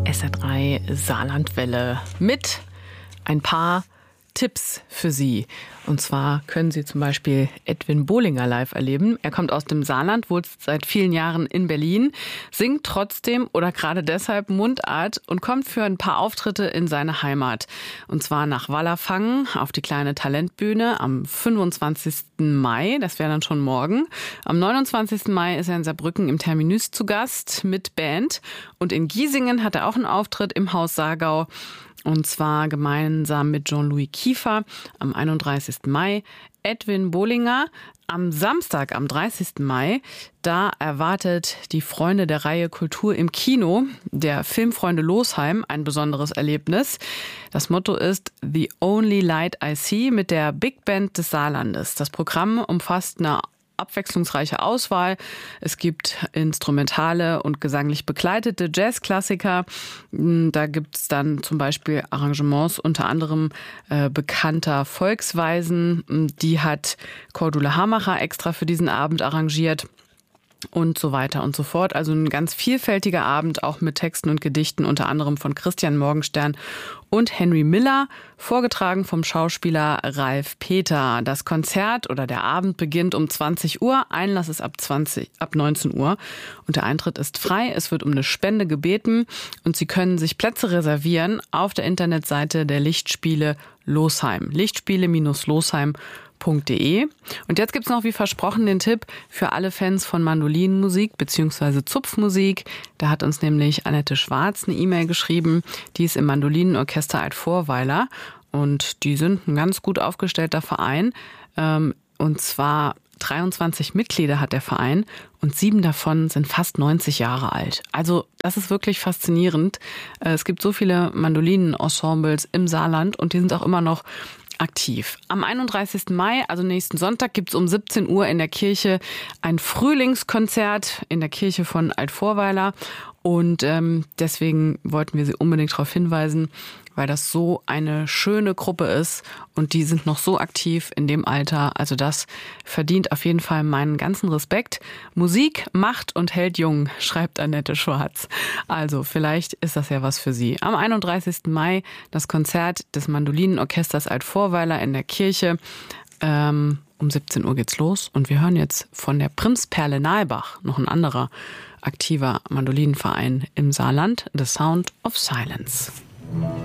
SR3 Saarlandwelle mit ein paar Tipps für Sie. Und zwar können Sie zum Beispiel Edwin Bohlinger live erleben. Er kommt aus dem Saarland, wohnt seit vielen Jahren in Berlin, singt trotzdem oder gerade deshalb Mundart und kommt für ein paar Auftritte in seine Heimat. Und zwar nach Wallerfangen auf die kleine Talentbühne am 25. Mai. Das wäre dann schon morgen. Am 29. Mai ist er in Saarbrücken im Terminus zu Gast mit Band. Und in Giesingen hat er auch einen Auftritt im Haus Saargau. Und zwar gemeinsam mit Jean-Louis Kiefer am 31. Mai. Edwin Bohlinger am Samstag, am 30. Mai. Da erwartet die Freunde der Reihe Kultur im Kino, der Filmfreunde Losheim, ein besonderes Erlebnis. Das Motto ist The Only Light I See mit der Big Band des Saarlandes. Das Programm umfasst eine abwechslungsreiche Auswahl. Es gibt instrumentale und gesanglich begleitete Jazzklassiker. Da gibt es dann zum Beispiel Arrangements unter anderem bekannter Volksweisen. Die hat Cordula Hamacher extra für diesen Abend arrangiert. Und so weiter und so fort. Also ein ganz vielfältiger Abend, auch mit Texten und Gedichten, unter anderem von Christian Morgenstern und Henry Miller, vorgetragen vom Schauspieler Ralf Peter. Das Konzert oder der Abend beginnt um 20 Uhr, Einlass ist ab 19 Uhr und der Eintritt ist frei. Es wird um eine Spende gebeten und Sie können sich Plätze reservieren auf der Internetseite der Lichtspiele Losheim. Lichtspiele-losheim.de. Und jetzt gibt's noch, wie versprochen, den Tipp für alle Fans von Mandolinenmusik bzw. Zupfmusik. Da hat uns nämlich Annette Schwarz eine E-Mail geschrieben. Die ist im Mandolinenorchester Alt-Vorweiler und die sind ein ganz gut aufgestellter Verein. Und zwar 23 Mitglieder hat der Verein und 7 davon sind fast 90 Jahre alt. Also das ist wirklich faszinierend. Es gibt so viele Mandolinenensembles im Saarland und die sind auch immer noch aktiv. Am 31. Mai, also nächsten Sonntag, gibt's um 17 Uhr in der Kirche ein Frühlingskonzert in der Kirche von Alt-Vorweiler. Und deswegen wollten wir Sie unbedingt darauf hinweisen, weil das so eine schöne Gruppe ist und die sind noch so aktiv in dem Alter. Also das verdient auf jeden Fall meinen ganzen Respekt. Musik macht und hält jung, schreibt Annette Schwarz. Also vielleicht ist das ja was für Sie. Am 31. Mai das Konzert des Mandolinenorchesters Alt-Vorweiler in der Kirche. Um 17 Uhr geht's los und wir hören jetzt von der Primsperle Nahlbach, noch ein anderer aktiver Mandolinenverein im Saarland, The Sound of Silence.